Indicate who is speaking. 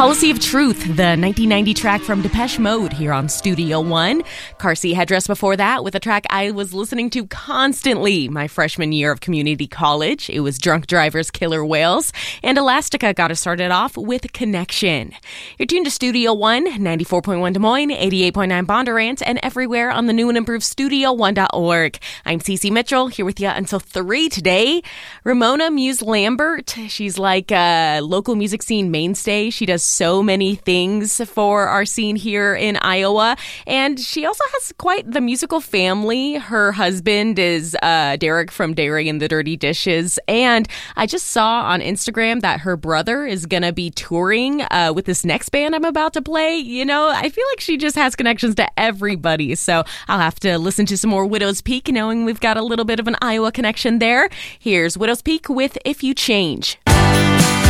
Speaker 1: Policy of Truth, the 1990 track from Depeche Mode here on Studio One. Car seat headdress before that with a track I was listening to constantly my freshman year of community college. It was Drunk Drivers' Killer Whales. And Elastica got us started off with Connection. You're tuned to Studio One, 94.1 Des Moines, 88.9 Bondurant, and everywhere on the new and improved StudioOne.org. I'm Cece Mitchell, here with you until 3 today. Ramona Muse Lambert, she's like a local music scene mainstay. She does so many things for our scene here in Iowa. And she also has quite the musical family. Her husband is Derek from Dairy and the Dirty Dishes. And I just saw on Instagram that her brother is going to be touring with this next band I'm about to play. You know, I feel like she just has connections to everybody. So I'll have to listen to some more Widow's Peak, knowing we've got a little bit of an Iowa connection there. Here's Widow's Peak with If You Change.